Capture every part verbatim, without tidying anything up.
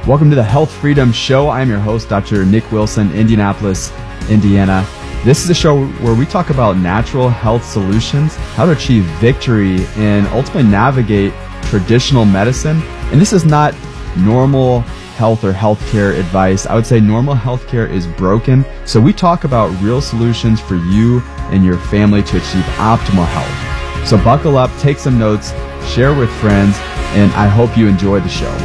Welcome to the Health Freedom Show. I'm your host, Doctor Nick Wilson, Indianapolis, Indiana. This is a show where we talk about natural health solutions, how to achieve victory, and ultimately navigate traditional medicine. And this is not normal health or healthcare advice. I would say normal healthcare is broken. So we talk about real solutions for you and your family to achieve optimal health. So buckle up, take some notes, share with friends, and I hope you enjoy the show.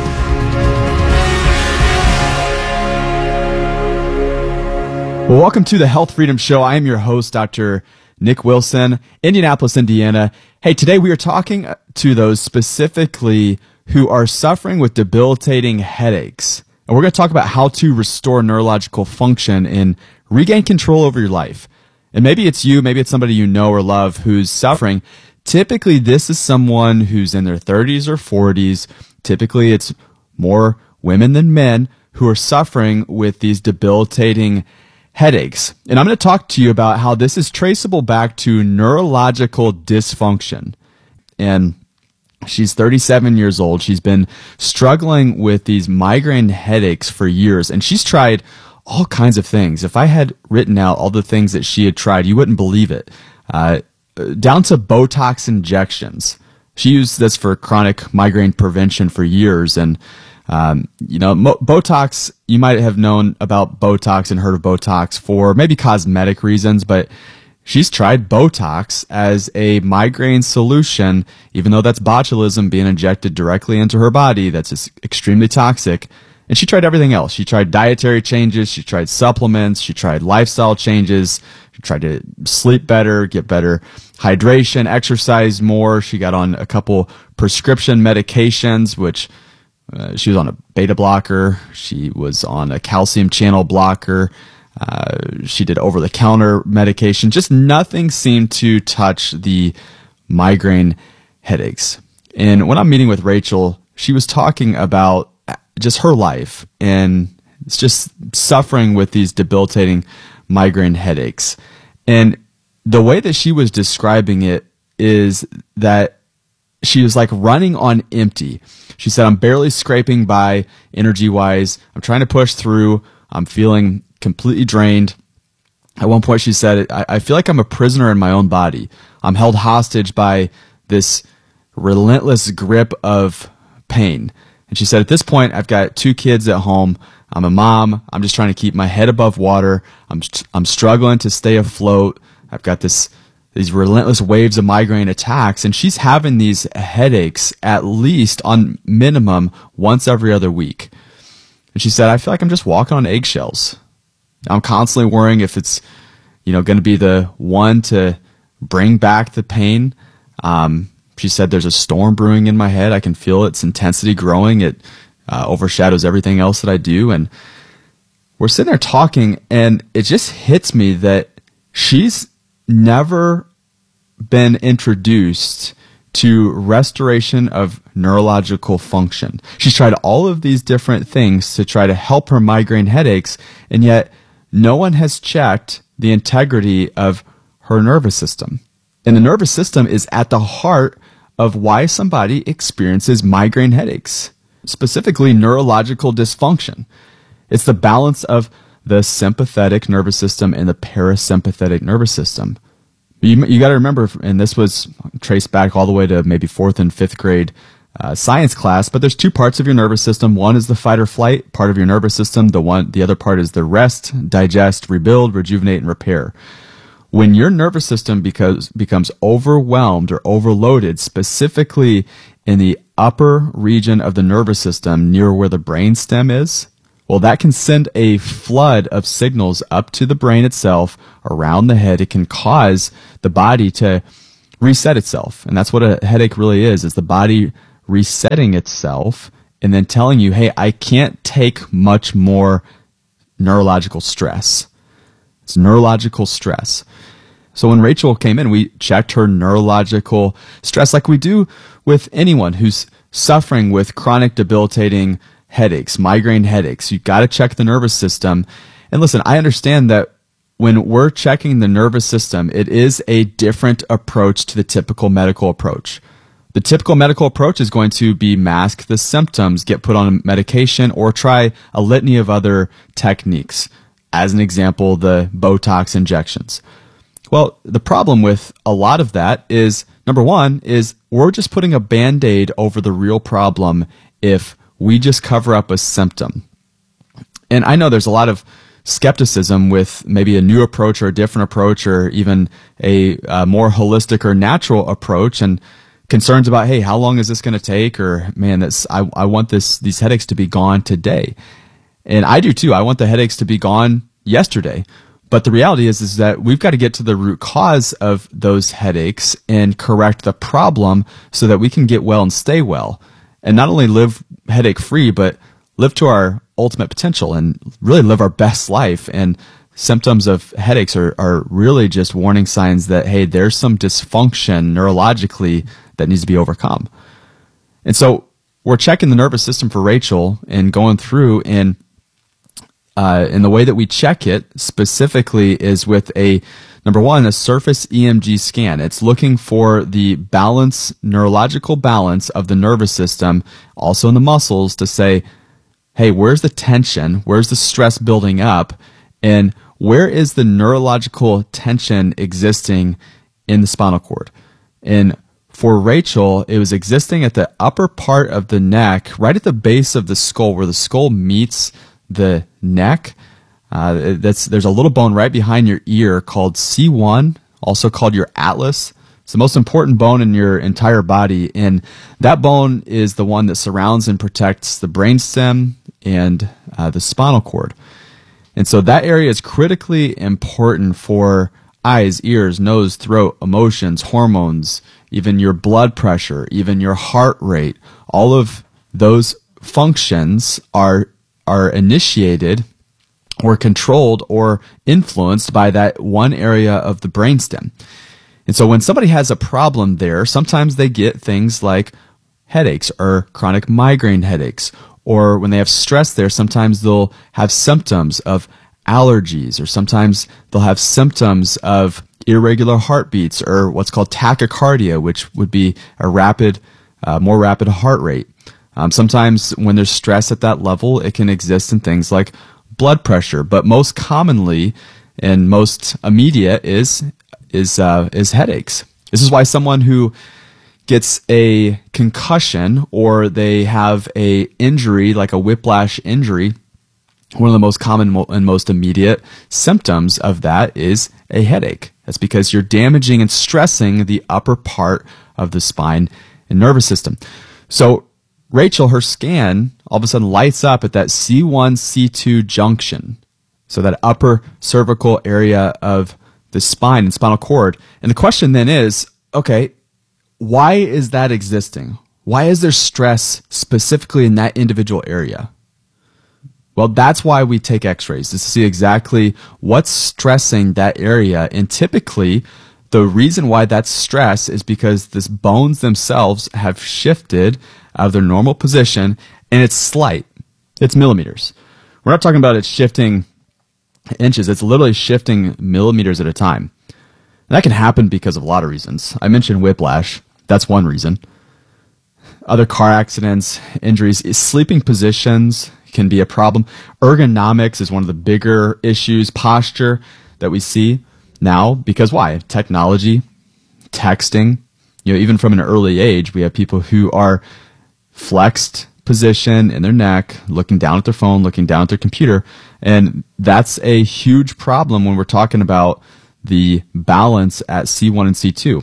Well, welcome to the Health Freedom Show. I am your host, Doctor Nick Wilson, Indianapolis, Indiana. Hey, today we are talking to those specifically who are suffering with debilitating headaches. And we're going to talk about how to restore neurological function and regain control over your life. And maybe it's you, maybe it's somebody you know or love who's suffering. Typically, this is someone who's in their thirties or forties. Typically, it's more women than men who are suffering with these debilitating headaches. And I'm going to talk to you about how this is traceable back to neurological dysfunction. And she's thirty-seven years old. She's been struggling with these migraine headaches for years, and she's tried all kinds of things. If I had written out all the things that she had tried, you wouldn't believe it. Uh, down to Botox injections. She used this for chronic migraine prevention for years, and Um, you know, Mo- Botox, you might have known about Botox and heard of Botox for maybe cosmetic reasons, but she's tried Botox as a migraine solution, even though that's botulism being injected directly into her body. That's just extremely toxic. And she tried everything else. She tried dietary changes. She tried supplements. She tried lifestyle changes. She tried to sleep better, get better hydration, exercise more. She got on a couple prescription medications, which Uh, she was on a beta blocker. She was on a calcium channel blocker. Uh, she did over-the-counter medication. Just nothing seemed to touch the migraine headaches. And when I'm meeting with Rachel, she was talking about just her life and it's just suffering with these debilitating migraine headaches. And the way that she was describing it is that she was like running on empty. She said, I'm barely scraping by energy-wise. I'm trying to push through. I'm feeling completely drained. At one point, she said, I, I feel like I'm a prisoner in my own body. I'm held hostage by this relentless grip of pain. And she said, at this point, I've got two kids at home. I'm a mom. I'm just trying to keep my head above water. I'm I'm struggling to stay afloat. I've got this these relentless waves of migraine attacks, and she's having these headaches at least on minimum once every other week. And she said, I feel like I'm just walking on eggshells. I'm constantly worrying if it's, you know, going to be the one to bring back the pain. Um, she said, there's a storm brewing in my head. I can feel its intensity growing. It uh, overshadows everything else that I do. And we're sitting there talking, and it just hits me that she's never been introduced to restoration of neurological function. She's tried all of these different things to try to help her migraine headaches, and yet no one has checked the integrity of her nervous system. And the nervous system is at the heart of why somebody experiences migraine headaches, specifically neurological dysfunction. It's the balance of the sympathetic nervous system and the parasympathetic nervous system. You, you got to remember, and this was traced back all the way to maybe fourth and fifth grade uh, science class, but there's two parts of your nervous system. One is the fight or flight part of your nervous system. The one, the other part is the rest, digest, rebuild, rejuvenate, and repair. When your nervous system becomes, becomes overwhelmed or overloaded, specifically in the upper region of the nervous system near where the brainstem is, well, that can send a flood of signals up to the brain itself, around the head. It can cause the body to reset itself. And that's what a headache really is, is the body resetting itself and then telling you, hey, I can't take much more neurological stress. It's neurological stress. So when Rachel came in, we checked her neurological stress like we do with anyone who's suffering with chronic debilitating headaches, migraine headaches. You've got to check the nervous system. And listen, I understand that when we're checking the nervous system, it is a different approach to the typical medical approach. The typical medical approach is going to be mask the symptoms, get put on medication, or try a litany of other techniques. As an example, the Botox injections. Well, the problem with a lot of that is, number one, is we're just putting a Band-Aid over the real problem if we just cover up a symptom. And I know there's a lot of skepticism with maybe a new approach or a different approach or even a, a more holistic or natural approach, and concerns about, hey, how long is this going to take? Or, man, that's, I, I want this these headaches to be gone today. And I do too. I want the headaches to be gone yesterday. But the reality is, is that we've got to get to the root cause of those headaches and correct the problem so that we can get well and stay well. And not only live headache free, but live to our ultimate potential and really live our best life. And symptoms of headaches are, are really just warning signs that, hey, there's some dysfunction neurologically that needs to be overcome. And so we're checking the nervous system for Rachel and going through, and uh, and the way that we check it specifically is with a, number one, a surface E M G scan. It's looking for the balance, neurological balance of the nervous system, also in the muscles, to say, hey, where's the tension? Where's the stress building up? And where is the neurological tension existing in the spinal cord? And for Rachel, it was existing at the upper part of the neck, right at the base of the skull, where the skull meets the neck. Uh, that's there's a little bone right behind your ear called C one, also called your atlas. It's the most important bone in your entire body, and that bone is the one that surrounds and protects the brainstem and uh, the spinal cord. And so that area is critically important for eyes, ears, nose, throat, emotions, hormones, even your blood pressure, even your heart rate. All of those functions are are initiated or controlled or influenced by that one area of the brainstem. And so when somebody has a problem there, sometimes they get things like headaches or chronic migraine headaches. Or when they have stress there, sometimes they'll have symptoms of allergies, or sometimes they'll have symptoms of irregular heartbeats, or what's called tachycardia, which would be a rapid, uh, more rapid heart rate. Um, sometimes when there's stress at that level, it can exist in things like blood pressure, but most commonly and most immediate is is uh, is headaches. This is why someone who gets a concussion or they have a injury like a whiplash injury, one of the most common and most immediate symptoms of that is a headache. That's because you're damaging and stressing the upper part of the spine and nervous system. So Rachel, her scan all of a sudden lights up at that C one, C two junction. So that upper cervical area of the spine and spinal cord. And the question then is, okay, why is that existing? Why is there stress specifically in that individual area? Well, that's why we take x-rays, to see exactly what's stressing that area. And typically, the reason why that's stress is because the bones themselves have shifted out of their normal position, and it's slight. It's millimeters. We're not talking about it shifting inches. It's literally shifting millimeters at a time. And that can happen because of a lot of reasons. I mentioned whiplash. That's one reason. Other car accidents, injuries, sleeping positions can be a problem. Ergonomics is one of the bigger issues, posture that we see now, because why? Technology, texting, you know, even from an early age, we have people who are flexed position in their neck, looking down at their phone, looking down at their computer, and that's a huge problem when we're talking about the balance at C one and C two.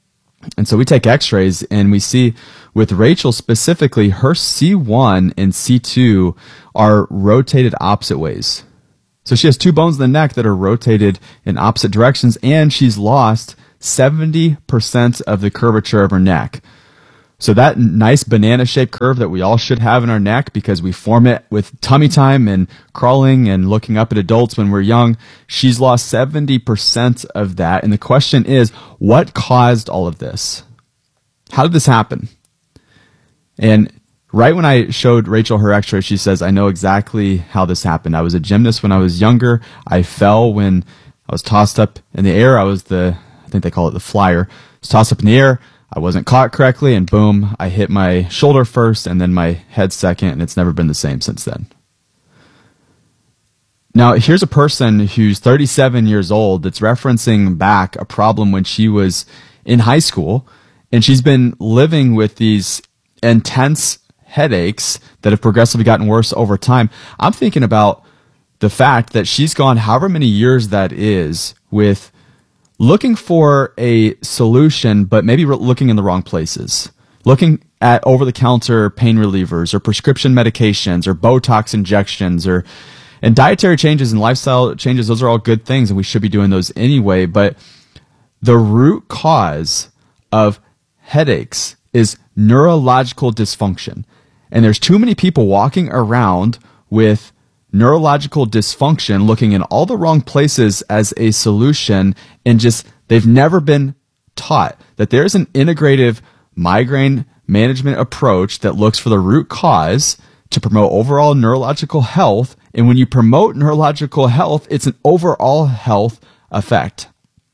And so we take x-rays and we see with Rachel specifically, her C one and C two are rotated opposite ways. So she has two bones in the neck that are rotated in opposite directions, and she's lost seventy percent of the curvature of her neck. So that nice banana-shaped curve that we all should have in our neck because we form it with tummy time and crawling and looking up at adults when we're young, she's lost seventy percent of that. And the question is, what caused all of this? How did this happen? And right when I showed Rachel her x-ray, she says, I know exactly how this happened. I was a gymnast when I was younger. I fell when I was tossed up in the air. I was the, I think they call it the flyer. I was tossed up in the air. I wasn't caught correctly, and boom, I hit my shoulder first and then my head second, and it's never been the same since then. Now, here's a person who's thirty-seven years old that's referencing back a problem when she was in high school, and she's been living with these intense headaches that have progressively gotten worse over time. I'm thinking about the fact that she's gone however many years that is with looking for a solution, but maybe re- looking in the wrong places. Looking at over-the-counter pain relievers or prescription medications or Botox injections or and dietary changes and lifestyle changes. Those are all good things, and we should be doing those anyway. But the root cause of headaches is neurological dysfunction. And there's too many people walking around with neurological dysfunction looking in all the wrong places as a solution, and just they've never been taught that there's an integrative migraine management approach that looks for the root cause to promote overall neurological health. And when you promote neurological health, it's an overall health effect.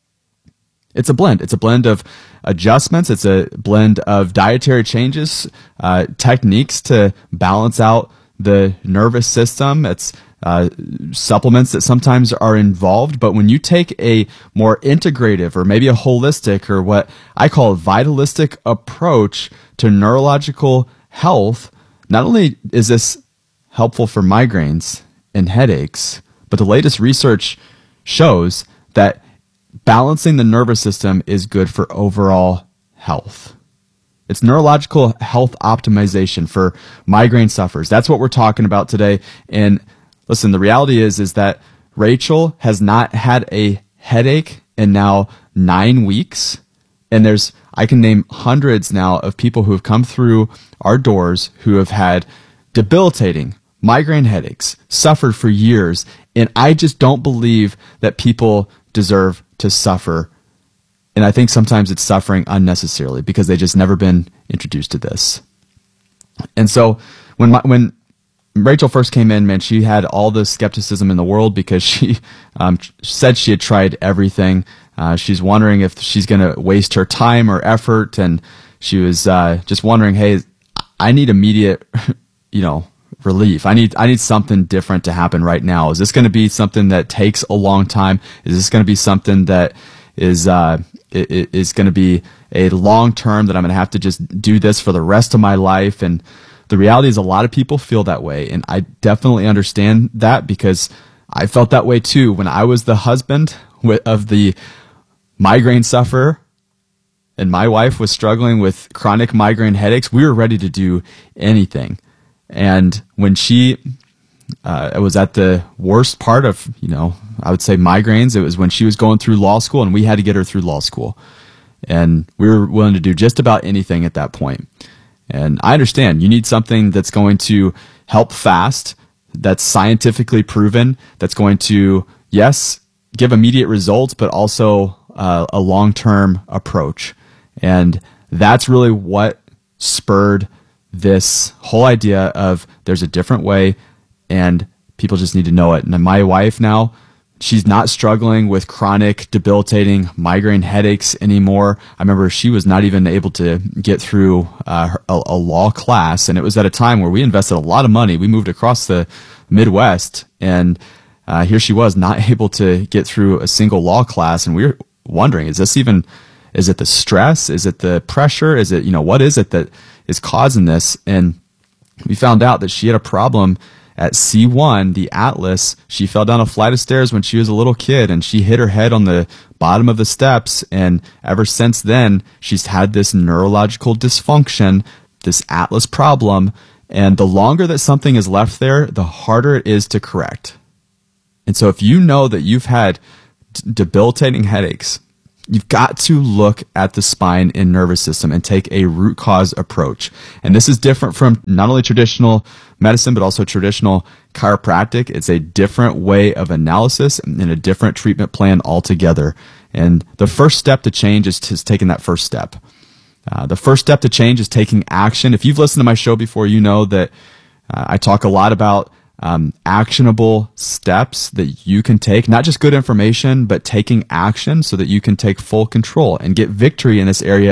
It's a blend. It's a blend of adjustments. It's a blend of dietary changes, uh, techniques to balance out the nervous system. It's uh, supplements that sometimes are involved. But when you take a more integrative or maybe a holistic or what I call a vitalistic approach to neurological health, not only is this helpful for migraines and headaches, but the latest research shows that balancing the nervous system is good for overall health. It's neurological health optimization for migraine sufferers. That's what we're talking about today. And listen, the reality is, is that Rachel has not had a headache in now nine weeks. And there's, I can name hundreds now of people who have come through our doors who have had debilitating migraine headaches, suffered for years. And I just don't believe that people deserve to suffer. And I think sometimes it's suffering unnecessarily because they just never been introduced to this. And so when my, when Rachel first came in, man, she had all the skepticism in the world because she um, said she had tried everything. Uh, she's wondering if she's going to waste her time or effort. And she was uh, just wondering, hey, I need immediate, you know, relief. I need I need something different to happen right now. Is this going to be something that takes a long time? Is this going to be something that is uh, is going to be a long term that I'm going to have to just do this for the rest of my life? And the reality is a lot of people feel that way. And I definitely understand that because I felt that way too. When I was the husband of the migraine sufferer and my wife was struggling with chronic migraine headaches, we were ready to do anything. And when she uh, was at the worst part of, you know, I would say migraines, it was when she was going through law school and we had to get her through law school. And we were willing to do just about anything at that point. And I understand you need something that's going to help fast, that's scientifically proven, that's going to, yes, give immediate results, but also uh, a long-term approach. And that's really what spurred this whole idea of there's a different way and people just need to know it. And my wife now, she's not struggling with chronic, debilitating migraine headaches anymore. I remember she was not even able to get through uh, a, a law class, and it was at a time where we invested a lot of money. We moved across the Midwest, and uh, here she was not able to get through a single law class, and we were wondering, is this even, is it the stress? Is it the pressure? Is it, you know, what is it that is causing this? And we found out that she had a problem at C one, the Atlas. She fell down a flight of stairs when she was a little kid, and she hit her head on the bottom of the steps. And ever since then, she's had this neurological dysfunction, this Atlas problem. And the longer that something is left there, the harder it is to correct. And so if you know that you've had d- debilitating headaches, you've got to look at the spine and nervous system and take a root cause approach. And this is different from not only traditional medicine, but also traditional chiropractic. It's a different way of analysis and a different treatment plan altogether. And the first step to change is just taking that first step. Uh, the first step to change is taking action. If you've listened to my show before, you know that uh, I talk a lot about Um, actionable steps that you can take, not just good information, but taking action so that you can take full control and get victory in this area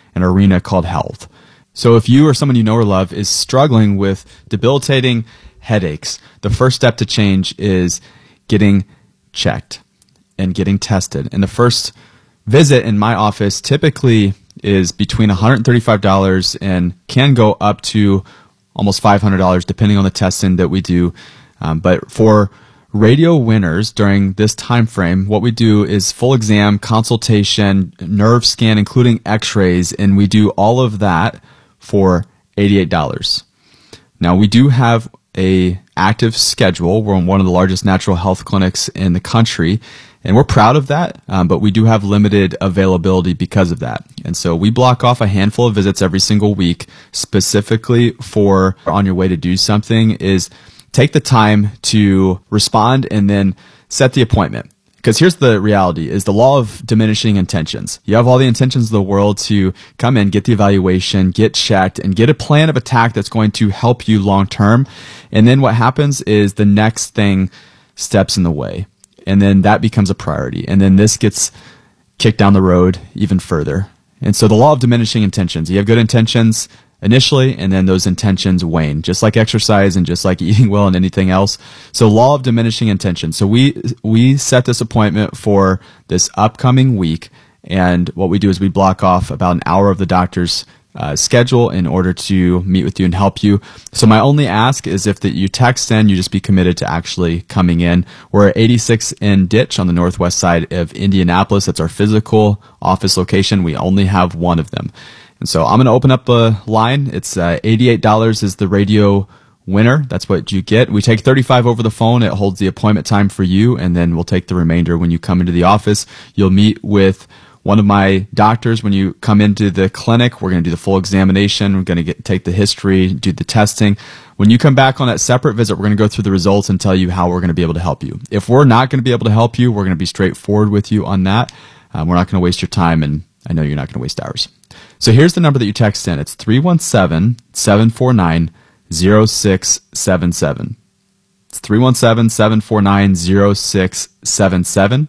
an arena called health. So if you or someone you know or love is struggling with debilitating headaches, the first step to change is getting checked and getting tested. And the first visit in my office typically is between one hundred thirty-five dollars and can go up to almost five hundred dollars depending on the testing that we do. Um, but for radio winners during this time frame, what we do is full exam, consultation, nerve scan, including x-rays, and we do all of that for eighty-eight dollars. Now, we do have a active schedule. We're one of the largest natural health clinics in the country, and we're proud of that, um, but we do have limited availability because of that. And so we block off a handful of visits every single week specifically for on your way to do something is take the time to respond and then set the appointment. Because here's the reality, is the law of diminishing intentions. You have all the intentions of the world to come in, get the evaluation, get checked, and get a plan of attack that's going to help you long term. And then what happens is the next thing steps in the way. And then that becomes a priority. And then this gets kicked down the road even further. And so the law of diminishing intentions, you have good intentions initially, and then those intentions wane, just like exercise and just like eating well and anything else. So law of diminishing intentions. So we we set this appointment for this upcoming week, and what we do is we block off about an hour of the doctor's uh, schedule in order to meet with you and help you. So my only ask is if that you text in, you just be committed to actually coming in. We're at eighty-six in Ditch on the northwest side of Indianapolis. That's our physical office location. We only have one of them. And so I'm going to open up a line. It's uh, eighty-eight dollars is the radio winner. That's what you get. We take thirty-five dollars over the phone. It holds the appointment time for you, and then we'll take the remainder when you come into the office. You'll meet with one of my doctors when you come into the clinic. We're going to do the full examination. We're going to get, take the history, do the testing. When you come back on that separate visit, we're going to go through the results and tell you how we're going to be able to help you. If we're not going to be able to help you, we're going to be straightforward with you on that. Um, we're not going to waste your time, and I know you're not going to waste ours. So here's the number that you text in. It's three one seven, seven four nine, zero six seven seven. It's three one seven, seven four nine, zero six seven seven.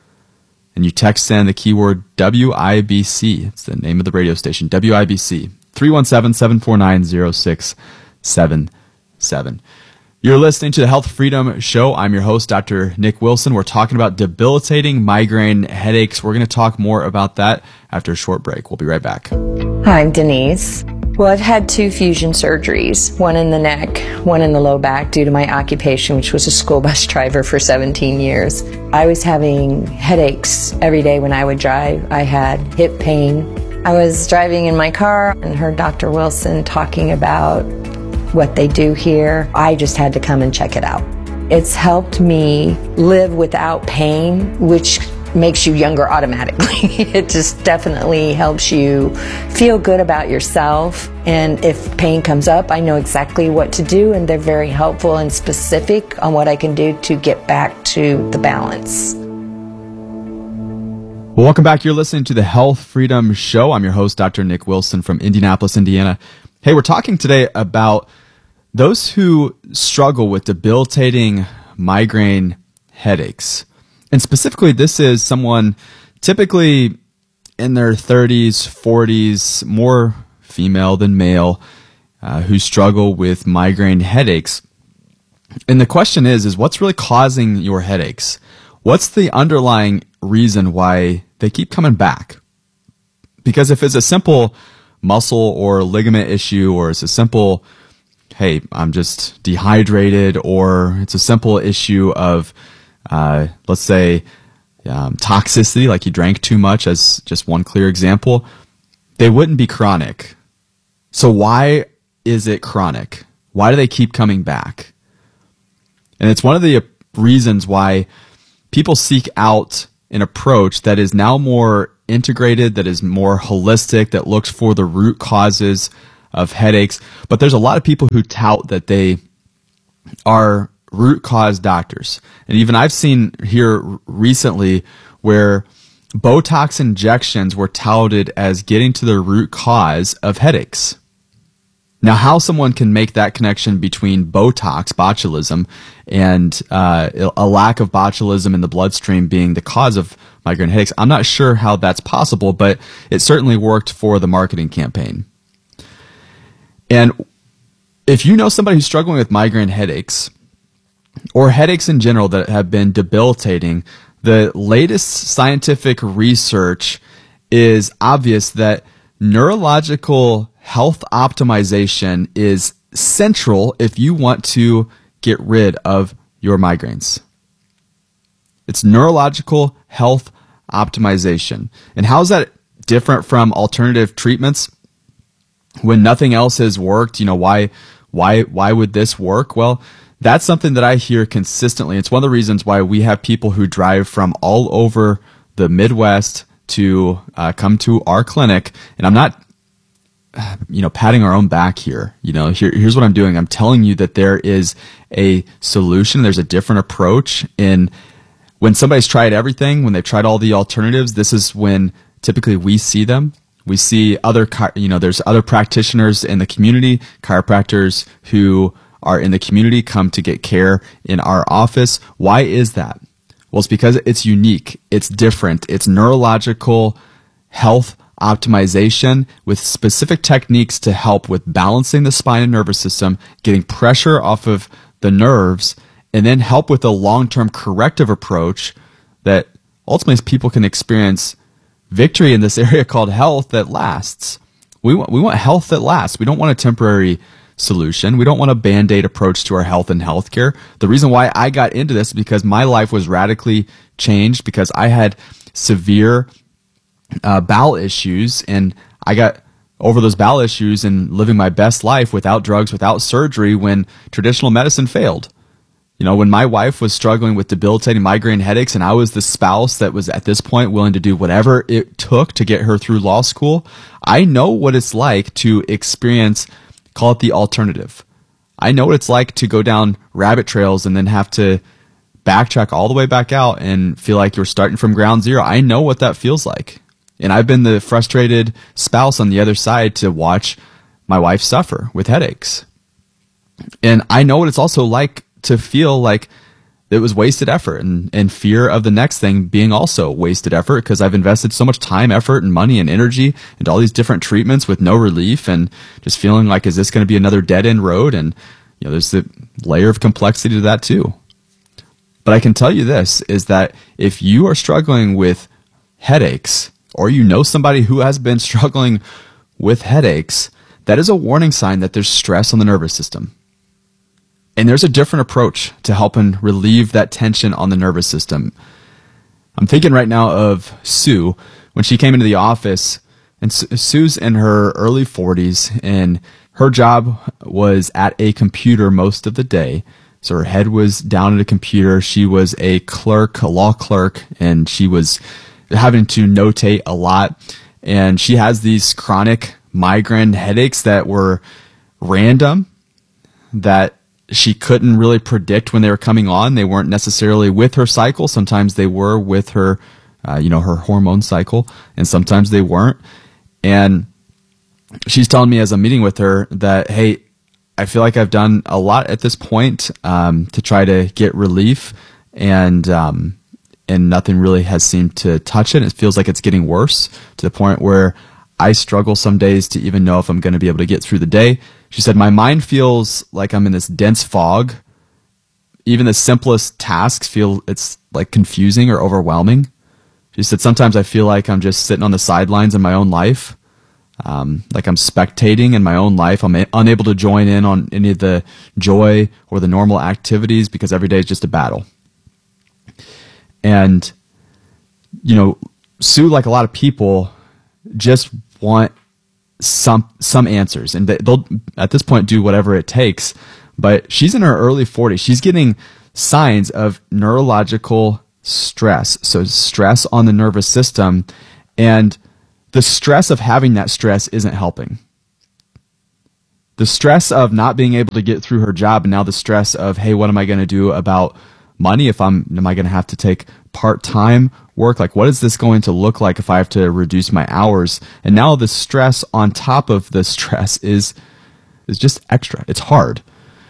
And you text in the keyword W I B C. It's the name of the radio station, W I B C. three one seven, seven four nine, zero six seven seven. You're listening to the Health Freedom Show. I'm your host, Doctor Nick Wilson. We're talking about debilitating migraine headaches. We're going to talk more about that after a short break. We'll be right back. Hi, I'm Denise. Well, I've had two fusion surgeries, one in the neck, one in the low back due to my occupation, which was a school bus driver for seventeen years. I was having headaches every day when I would drive. I had hip pain. I was driving in my car and heard Doctor Wilson talking about what they do here. I just had to come and check it out. It's helped me live without pain, which makes you younger automatically. It just definitely helps you feel good about yourself. And if pain comes up, I know exactly what to do, and they're very helpful and specific on what I can do to get back to the balance. Well, welcome back. You're listening to the Health Freedom Show. I'm your host, Doctor Nick Wilson from Indianapolis, Indiana. Hey, we're talking today about those who struggle with debilitating migraine headaches. And specifically, this is someone typically in their thirties, forties, more female than male, uh, who struggle with migraine headaches. And the question is, is what's really causing your headaches? What's the underlying reason why they keep coming back? Because if it's a simple muscle or ligament issue, or it's a simple, hey, I'm just dehydrated, or it's a simple issue of, uh, let's say, um, toxicity, like you drank too much, as just one clear example, they wouldn't be chronic. So why is it chronic? Why do they keep coming back? And it's one of the reasons why people seek out an approach that is now more integrated, that is more holistic, that looks for the root causes of headaches. But there's a lot of people who tout that they are root cause doctors. And even I've seen here recently where Botox injections were touted as getting to the root cause of headaches. Now, how someone can make that connection between Botox, botulism, and uh, a lack of botulism in the bloodstream being the cause of migraine headaches, I'm not sure how that's possible, but it certainly worked for the marketing campaign. And if you know somebody who's struggling with migraine headaches, or headaches in general that have been debilitating, the latest scientific research is obvious that neurological health optimization is central if you want to get rid of your migraines. It's neurological health optimization. And how is that different from alternative treatments? When nothing else has worked, you know, why why why would this work? Well, that's something that I hear consistently. It's one of the reasons why we have people who drive from all over the Midwest to uh, come to our clinic. And I'm not, you know, patting our own back here. You know, here, here's what I'm doing. I'm telling you that there is a solution. There's a different approach. In when somebody's tried everything, when they've tried all the alternatives, this is when typically we see them. We see other, you know, there's other practitioners in the community, chiropractors who are in the community come to get care in our office. Why is that? Well, it's because it's unique. It's different. It's neurological health optimization with specific techniques to help with balancing the spine and nervous system, getting pressure off of the nerves, and then help with a long-term corrective approach that ultimately people can experience victory in this area called health that lasts. We want, we want health that lasts. We don't want a temporary solution. We don't want a Band-Aid approach to our health and healthcare. The reason why I got into this is because my life was radically changed because I had severe uh, bowel issues, and I got over those bowel issues and living my best life without drugs, without surgery when traditional medicine failed. You know, when my wife was struggling with debilitating migraine headaches and I was the spouse that was at this point willing to do whatever it took to get her through law school, I know what it's like to experience, call it the alternative. I know what it's like to go down rabbit trails and then have to backtrack all the way back out and feel like you're starting from ground zero. I know what that feels like. And I've been the frustrated spouse on the other side to watch my wife suffer with headaches. And I know what it's also like to feel like it was wasted effort and, and fear of the next thing being also wasted effort because I've invested so much time, effort, and money and energy into all these different treatments with no relief and just feeling like, is this going to be another dead-end road? And you know, there's the layer of complexity to that too. But I can tell you this, is that if you are struggling with headaches or you know somebody who has been struggling with headaches, that is a warning sign that there's stress on the nervous system. And there's a different approach to helping relieve that tension on the nervous system. I'm thinking right now of Sue when she came into the office, and Sue's in her early forties, and her job was at a computer most of the day. So her head was down at a computer. She was a clerk, a law clerk, and she was having to notate a lot. And she has these chronic migraine headaches that were random, that she couldn't really predict when they were coming on. They weren't necessarily with her cycle. Sometimes they were with her, uh, you know, her hormone cycle, and sometimes they weren't. And she's telling me as I'm meeting with her that, hey, I feel like I've done a lot at this point um, to try to get relief, and um, and nothing really has seemed to touch it. It feels like it's getting worse to the point where I struggle some days to even know if I'm going to be able to get through the day. She said, my mind feels like I'm in this dense fog. Even the simplest tasks feel it's like confusing or overwhelming. She said, sometimes I feel like I'm just sitting on the sidelines in my own life. Um, like I'm spectating in my own life. I'm a- unable to join in on any of the joy or the normal activities because every day is just a battle. And, you know, Sue, like a lot of people, just want some some answers, and they'll at this point do whatever it takes. But she's in her early forties. She's getting signs of neurological stress, so stress on the nervous system, and the stress of having that stress isn't helping. The stress of not being able to get through her job, and now the stress of, hey, what am I going to do about money? If I'm, am I going to have to take part-time work? Like, what is this going to look like if I have to reduce my hours? And now the stress on top of the stress is is just extra. It's hard.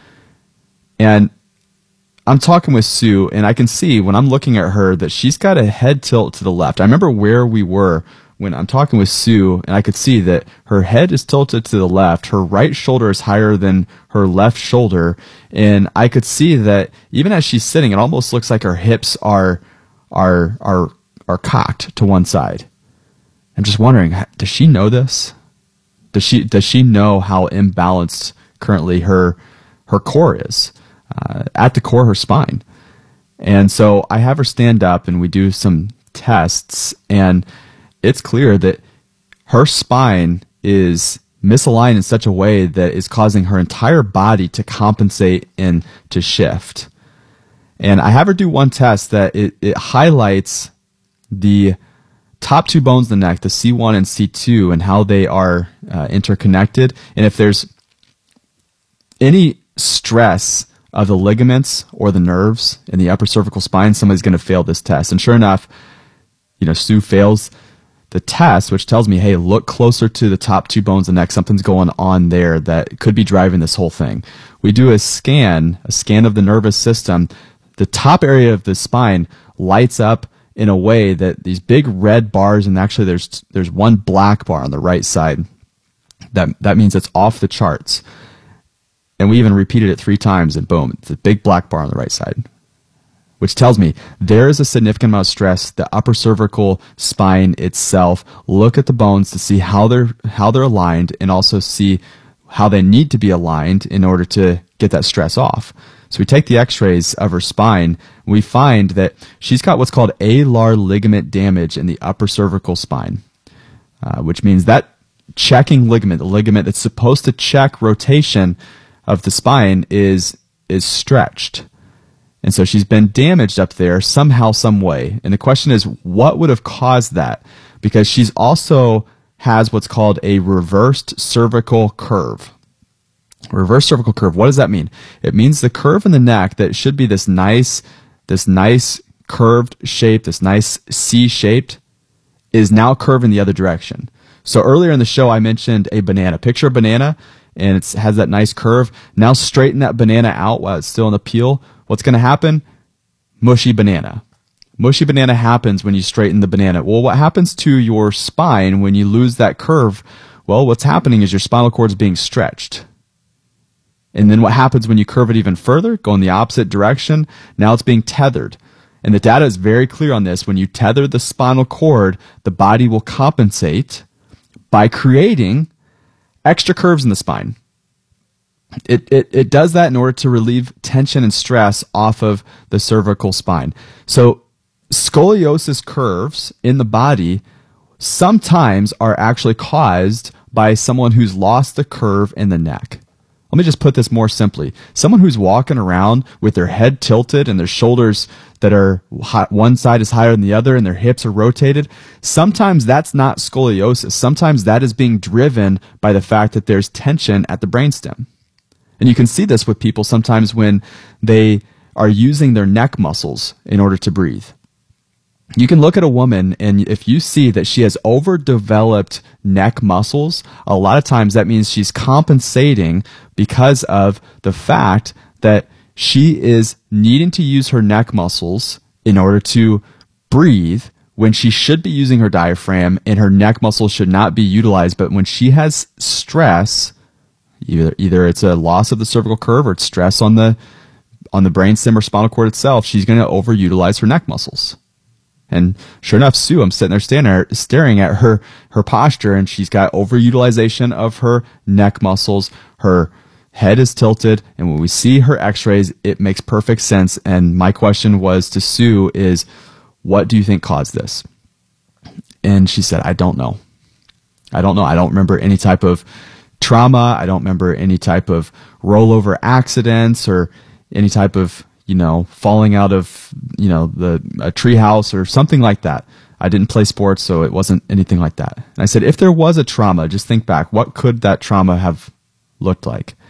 And I'm talking with Sue, and I can see when I'm looking at her that she's got a head tilt to the left. I remember where we were when I'm talking with Sue, and I could see that her head is tilted to the left. Her right shoulder is higher than her left shoulder. And I could see that even as she's sitting, it almost looks like her hips are, are, are, are cocked to one side. I'm just wondering, does she know this? Does she, does she know how imbalanced currently her, her core is? Uh, at the core, her spine. And so I have her stand up and we do some tests, and it's clear that her spine is misaligned in such a way that is causing her entire body to compensate and to shift. And I have her do one test that it, it highlights the top two bones in the neck, the C one and C two, and how they are uh, interconnected. And if there's any stress of the ligaments or the nerves in the upper cervical spine, somebody's going to fail this test. And sure enough, you know, Sue fails the test, which tells me, hey, look closer to the top two bones of the neck. Something's going on there that could be driving this whole thing. We do a scan, a scan of the nervous system. The top area of the spine lights up in a way that these big red bars, and actually there's there's one black bar on the right side. That that means it's off the charts. And we even repeated it three times, and boom, it's a big black bar on the right side, which tells me there is a significant amount of stress. The upper cervical spine itself. Look at the bones to see how they're how they're aligned, and also see how they need to be aligned in order to get that stress off. So we take the x-rays of her spine, and we find that she's got what's called alar ligament damage in the upper cervical spine, uh, which means that checking ligament, the ligament that's supposed to check rotation of the spine, is is stretched. And so she's been damaged up there somehow, some way. And the question is, what would have caused that? Because she's also has what's called a reversed cervical curve. Reverse cervical curve. What does that mean? It means the curve in the neck that should be this nice, this nice curved shape, this nice C-shaped, is now curving the other direction. So earlier in the show, I mentioned a banana. Picture a banana, and it has that nice curve. Now straighten that banana out while it's still in the peel. What's going to happen? Mushy banana. Mushy banana happens when you straighten the banana. Well, what happens to your spine when you lose that curve? Well, what's happening is your spinal cord is being stretched. And then what happens when you curve it even further, go in the opposite direction? Now it's being tethered. And the data is very clear on this. When you tether the spinal cord, the body will compensate by creating extra curves in the spine. It, it, it does that in order to relieve tension and stress off of the cervical spine. So scoliosis curves in the body sometimes are actually caused by someone who's lost the curve in the neck. Let me just put this more simply. Someone who's walking around with their head tilted and their shoulders that are one side is higher than the other and their hips are rotated, sometimes that's not scoliosis. Sometimes that is being driven by the fact that there's tension at the brainstem. And you can see this with people sometimes when they are using their neck muscles in order to breathe. You can look at a woman, and if you see that she has overdeveloped neck muscles, a lot of times that means she's compensating because of the fact that she is needing to use her neck muscles in order to breathe when she should be using her diaphragm, and her neck muscles should not be utilized. But when she has stress, either either it's a loss of the cervical curve or it's stress on the on the brainstem or spinal cord itself, she's going to overutilize her neck muscles. And sure enough, Sue, I'm sitting there standing there staring at her, her posture, and she's got overutilization of her neck muscles. Her head is tilted, and when we see her x-rays, it makes perfect sense. And my question was to Sue is, what do you think caused this? And she said, I don't know. I don't know. I don't remember any type of trauma. I don't remember any type of rollover accidents or any type of you know, falling out of, you know, the a treehouse or something like that. I didn't play sports, so it wasn't anything like that. And I said, if there was a trauma, just think back. What could that trauma have looked like?